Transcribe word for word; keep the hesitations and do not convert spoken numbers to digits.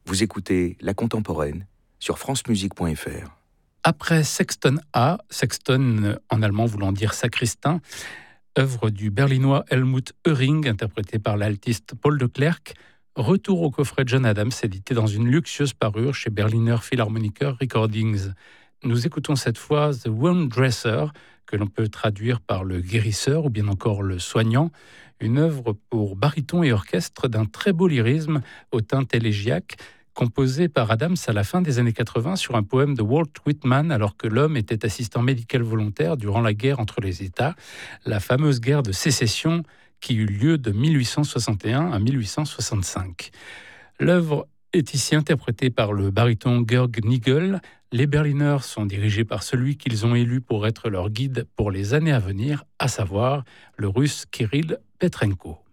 Vous écoutez La Contemporaine sur francemusique point f r. Après Sexton A, Sexton en allemand voulant dire sacristain, œuvre du berlinois Helmut Höring, interprété par l'altiste Paul de Klerk, retour au coffret John Adams, édité dans une luxueuse parure chez Berliner Philharmoniker Recordings. Nous écoutons cette fois The Wound Dresser, que l'on peut traduire par le guérisseur ou bien encore le soignant, une œuvre pour baryton et orchestre d'un très beau lyrisme au teint élégiaque, composé par Adams à la fin des années quatre-vingts sur un poème de Walt Whitman alors que l'homme était assistant médical volontaire durant la guerre entre les États, la fameuse guerre de sécession qui eut lieu de mille huit cent soixante et un à mille huit cent soixante-cinq. L'œuvre est ici interprétée par le baryton Georg Nigel. Les Berliners sont dirigés par celui qu'ils ont élu pour être leur guide pour les années à venir, à savoir le russe Kirill Petrenko.